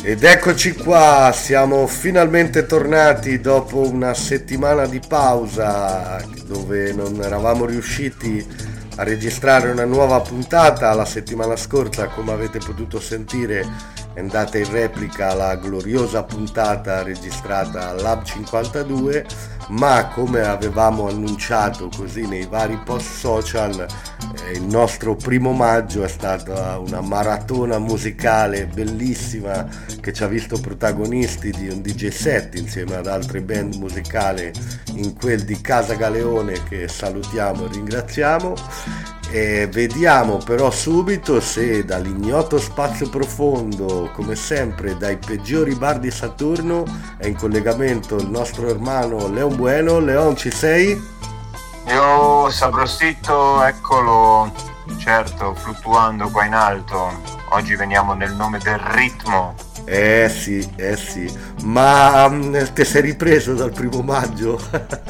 Ed eccoci qua, siamo finalmente tornati dopo una settimana di pausa dove non eravamo riusciti a registrare una nuova puntata. La settimana scorsa, come avete potuto sentire, è andata in replica la gloriosa puntata registrata al Lab 52, ma come avevamo annunciato così nei vari post social, il nostro primo maggio è stata una maratona musicale bellissima che ci ha visto protagonisti di un DJ set insieme ad altre band musicali in quel di Casa Galeone, che salutiamo e ringraziamo. E vediamo però subito se dall'ignoto spazio profondo, come sempre dai peggiori bar di Saturno, è in collegamento il nostro hermano Leon Bueno. Leon, ci sei? Io saprostito, eccolo, certo, fluttuando qua in alto. Oggi veniamo nel nome del ritmo. Sì, ma te sei ripreso dal 1 maggio?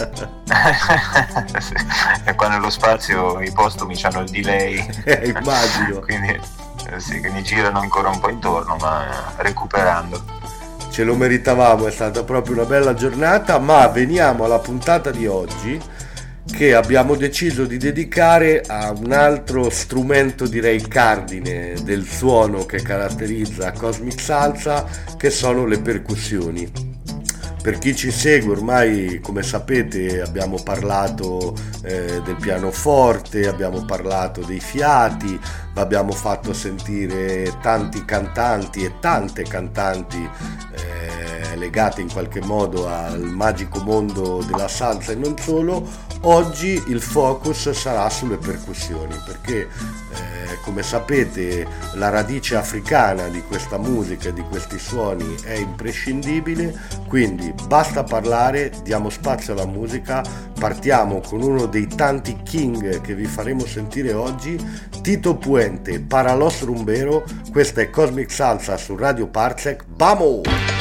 E qua nello spazio i postumi hanno il delay. Immagino. Quindi girano ancora un po' intorno, ma recuperando. Ce lo meritavamo, è stata proprio una bella giornata, ma veniamo alla puntata di oggi, che abbiamo deciso di dedicare a un altro strumento, direi cardine del suono che caratterizza Cosmic Salsa, che sono le percussioni. Per chi ci segue ormai, come sapete, abbiamo parlato del pianoforte, abbiamo parlato dei fiati, abbiamo fatto sentire tanti cantanti e tante cantanti legate in qualche modo al magico mondo della salsa e non solo. Oggi il focus sarà sulle percussioni, perché come sapete la radice africana di questa musica e di questi suoni è imprescindibile, quindi basta parlare, diamo spazio alla musica. Partiamo con uno dei tanti king che vi faremo sentire oggi, Tito Puente, Para los Rumbero. Questa è Cosmic Salsa su Radio Parsec. Vamos!